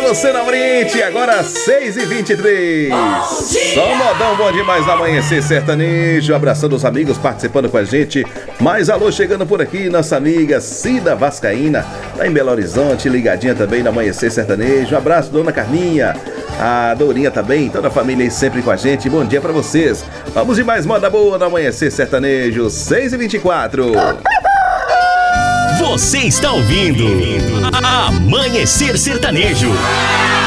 você na frente, agora 6h23. Só modão bom demais no Amanhecer Sertanejo. Abraçando os amigos participando com a gente. Mais alô chegando por aqui, nossa amiga Cida Vascaína, tá em Belo Horizonte, ligadinha também no Amanhecer Sertanejo. Abraço, dona Carminha. A Dourinha também, toda a família aí sempre com a gente. Bom dia pra vocês. Vamos de mais moda boa no Amanhecer Sertanejo, 6h24. Você está ouvindo Amanhecer Sertanejo.